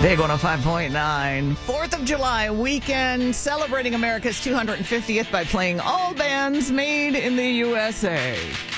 Big 105.9. 4th of July weekend, celebrating America's 250th by playing all bands made in the USA.